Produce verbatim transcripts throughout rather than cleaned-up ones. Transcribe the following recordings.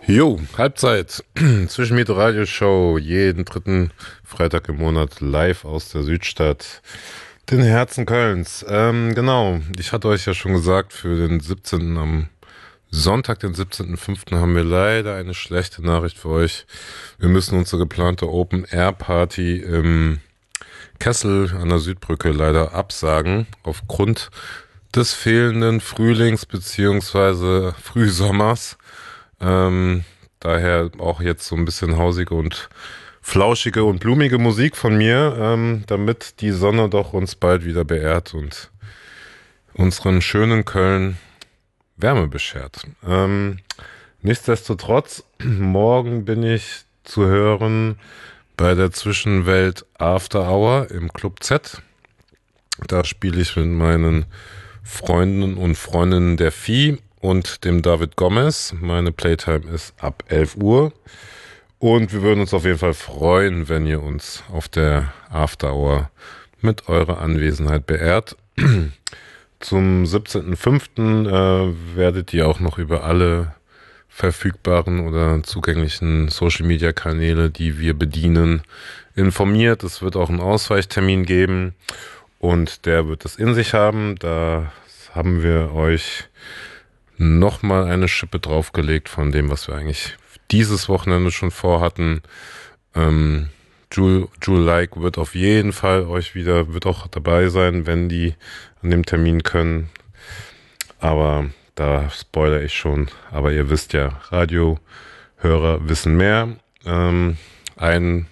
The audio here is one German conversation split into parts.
Jo, Halbzeit. Zwischenmiete Radioshow, jeden dritten Freitag im Monat live aus der Südstadt, den Herzen Kölns. Ähm, genau, ich hatte euch ja schon gesagt, für den siebzehnten am Sonntag, den siebzehnten fünften haben wir leider eine schlechte Nachricht für euch. Wir müssen unsere geplante Open-Air-Party im Kessel an der Südbrücke leider absagen, aufgrund des fehlenden Frühlings- bzw. Frühsommers. Ähm, daher auch jetzt so ein bisschen hausige und flauschige und blumige Musik von mir, ähm, damit die Sonne doch uns bald wieder beehrt und unseren schönen Köln Wärme beschert. Ähm, nichtsdestotrotz, morgen bin ich zu hören bei der Zwischenwelt After Hour im Club Z. Da spiele ich mit meinen Freunden und Freundinnen der Vieh und dem David Gomez. Meine Playtime ist ab elf Uhr. Und wir würden uns auf jeden Fall freuen, wenn ihr uns auf der After Hour mit eurer Anwesenheit beehrt. Zum siebzehnten fünften äh, werdet ihr auch noch über alle verfügbaren oder zugänglichen Social-Media-Kanäle, die wir bedienen, informiert. Es wird auch einen Ausweichtermin geben und der wird es in sich haben. Da haben wir euch nochmal eine Schippe draufgelegt von dem, was wir eigentlich dieses Wochenende schon vorhatten. Ähm, Jule, Jule Like wird auf jeden Fall euch wieder, wird auch dabei sein, wenn die an dem Termin können. Aber da spoilere ich schon. Aber ihr wisst ja, Radiohörer wissen mehr. Ähm, ein,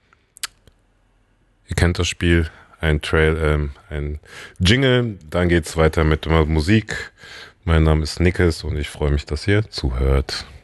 ihr kennt das Spiel, ein Trail, ähm, ein Jingle. Dann geht's weiter mit der Musik. Mein Name ist Nickes und ich freue mich, dass ihr zuhört.